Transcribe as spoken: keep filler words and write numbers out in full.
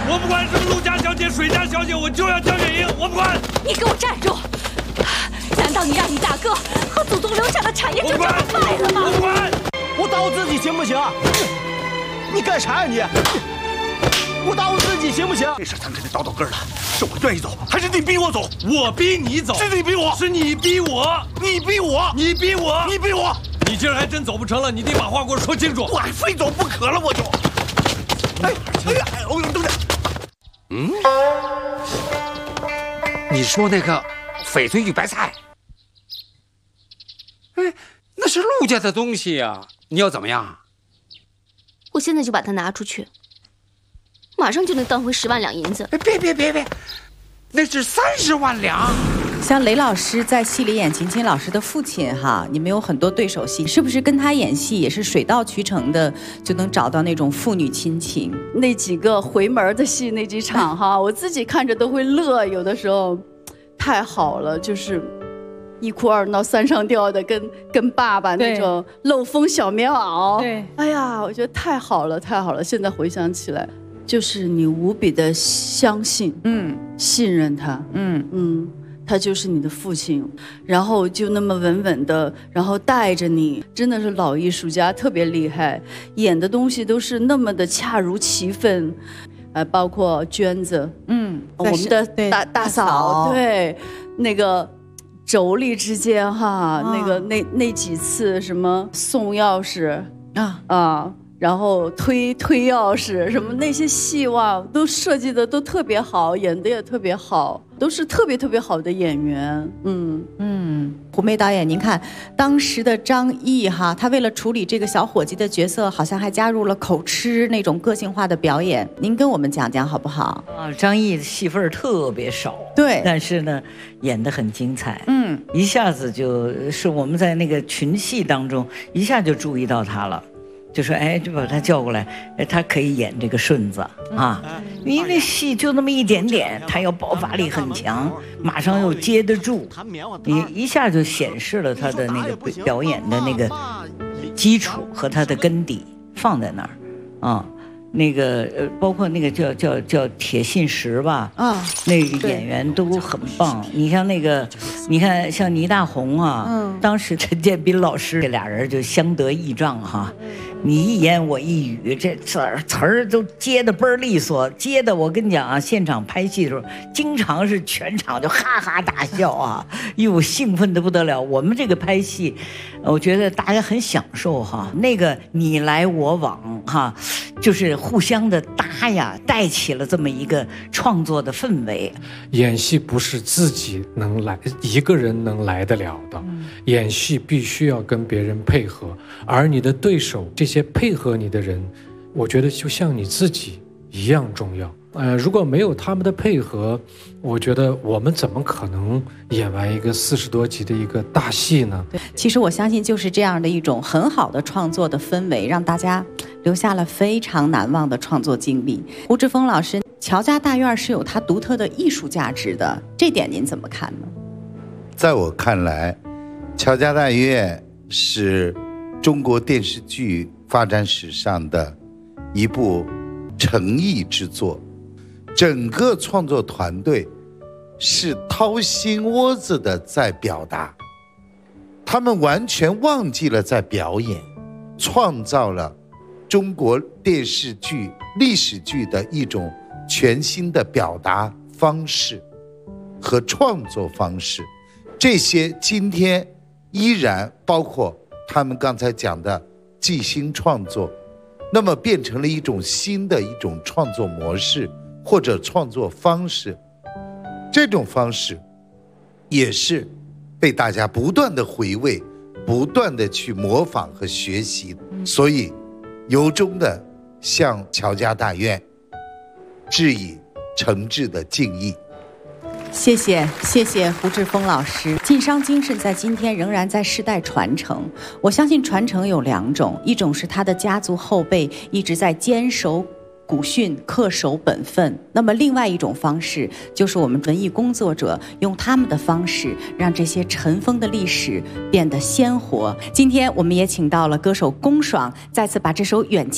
我不管什么陆家小姐、水家小姐，我就要江月英，我不管。 你给我站住！难道你让你大哥和祖宗留下的产业就这么卖了吗？ 我不管。 我打我自己行不行？你干啥呀你？我打我自己行不行？ 这事咱肯定倒倒根了，是我愿意走，还是你逼我走？我逼你走， 是你逼我， 是你逼我， 你逼我， 你逼我， 你逼我。 你今儿还真走不成了，你得把话给我说清楚。 我还非走不可了，我就。哎哎呀，哎呦，等等。 嗯，你说那个翡翠玉白菜，哎，那是陆家的东西呀、啊，你要怎么样？ 我现在就把它拿出去，马上就能当回十万两银子。 哎，别别别别，那是三十万两。 像雷老师在戏里演秦秦老师的父亲哈，你们有很多对手戏，是不是跟他演戏也是水到渠成的，就能找到那种父女亲情？ 那几个回门的戏，那几场哈，我自己看着都会乐，有的时候太好了，就是一哭二闹三上吊的，跟跟爸爸那种漏风小棉袄。 对， 哎呀，我觉得太好了，太好了。现在回想起来，就是你无比的相信，嗯，信任他，嗯嗯。他就是你的父亲，然后就那么稳稳的，然后带着你，真的是老艺术家，特别厉害，演的东西都是那么的恰如其分，呃，包括娟子，嗯，我们的大大嫂，对，那个妯娌之间哈，啊、那个那那几次什么送钥匙啊啊。然后推推钥匙什么那些戏哇，都设计的都特别好，演的也特别好，都是特别特别好的演员。嗯嗯，胡梅导演，您看当时的张译哈，他为了处理这个小伙计的角色，好像还加入了口吃那种个性化的表演。您跟我们讲讲好不好？ 啊，张译的戏份特别少， 对， 但是呢，演得很精彩。 嗯， 一下子就是我们在那个群戏当中，一下就注意到他了。就说哎，就把他叫过来，哎，他可以演这个顺子啊，因为戏就那么一点点，他要爆发力很强，马上又接得住，你一下就显示了他的那个表演的那个基础和他的根底放在那儿啊。那个呃，包括那个叫叫叫铁信石吧，啊，那个演员都很棒。你像那个，你看像倪大红啊，嗯，当时陈建斌老师这俩人就相得益彰哈。你一言我一语，这词儿词儿都接的倍儿利索，接的我跟你讲啊，现场拍戏的时候，经常是全场就哈哈大笑啊，哟，兴奋的不得了。我们这个拍戏，我觉得大家很享受哈，那个你来我往哈，就是互相的搭呀，带起了这么一个创作的氛围。 演戏不是自己能来一个人能来得了的，嗯、演戏必须要跟别人配合，而你的对手这些配合你的人，我觉得就像你自己一样重要。呃，如果没有他们的配合，我觉得我们怎么可能演完一个四十多集的一个大戏呢？ 对，其实我相信就是这样的一种很好的创作的氛围，让大家留下了非常难忘的创作经历。胡志峰老师，乔家大院是有它独特的艺术价值的，这点您怎么看呢？ 在我看来，乔家大院是中国电视剧发展史上的一部诚意之作，整个创作团队是掏心窝子的在表达，他们完全忘记了在表演，创造了中国电视剧历史剧的一种全新的表达方式和创作方式。这些今天依然包括他们刚才讲的即兴创作，那么变成了一种新的一种创作模式或者创作方式。这种方式也是被大家不断的回味，不断的去模仿和学习，所以由衷的向乔家大院致以诚挚的敬意。 谢谢谢谢胡志峰老师，晋商精神在今天仍然在世代传承。我相信传承有两种，一种是他的家族后辈一直在坚守古训，恪守本分，那么另外一种方式就是我们文艺工作者用他们的方式让这些尘封的历史变得鲜活。今天我们也请到了歌手龚爽，再次把这首远